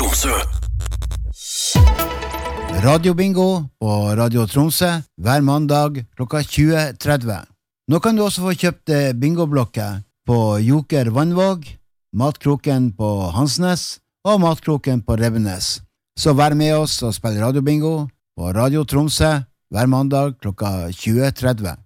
Tromsø. Radiobingo på Radio Tromsø hver mandag klokka 20.30. Nå kan du også få kjøpt bingoblokker på Joker Vannvåg, Matkroken på Hansnes og Matkroken på Rebbenes. Så vær med oss og spill radiobingo på Radio Tromsø hver mandag klokka 20.30.